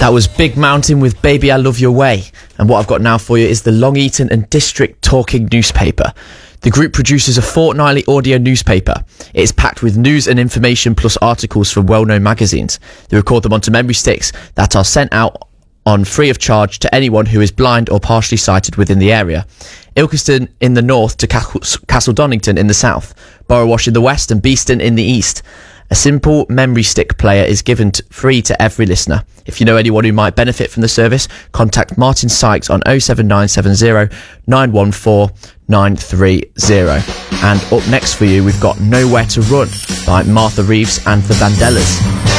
That was Big Mountain with Baby I Love Your Way. And what I've got now for you is the Long Eaton and District Talking newspaper. The group produces a fortnightly audio newspaper. It is packed with news and information plus articles from well-known magazines. They record them onto memory sticks that are sent out on free of charge to anyone who is blind or partially sighted within the area. Ilkeston in the north to Castle Donington in the south, Borrowash in the west and Beeston in the east. A simple memory stick player is given free to every listener. If you know anyone who might benefit from the service, contact Martin Sykes on 07970 914 930. And up next for you, we've got Nowhere to Run by Martha Reeves and the Vandellas.